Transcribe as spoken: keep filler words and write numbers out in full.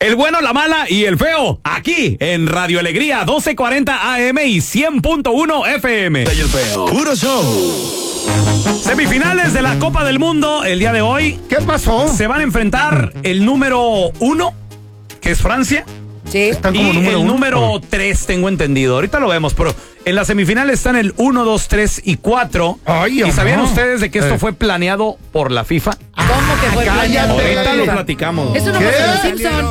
El bueno, la mala y el feo, aquí en Radio Alegría, doce cuarenta A M y cien punto uno F M. El feo. Puro show. Semifinales de la Copa del Mundo el día de hoy. ¿Qué pasó? Se van a enfrentar el número uno, que es Francia. Sí. Están como Y número el uno. número tres, tengo entendido. Ahorita lo vemos, pero en las semifinales están el uno, dos, tres y cuatro. Ay, ¿Y ajá. sabían ustedes de que esto Eh. fue planeado por la FIFA? ¿Cómo que fue cállate. planeado? Ahorita lo Mira. platicamos. Eso no ¿Qué? pasa en los Simpsons.